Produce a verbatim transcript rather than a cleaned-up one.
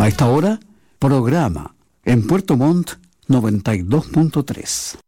A esta hora, programa en Puerto Montt noventa y dos punto tres.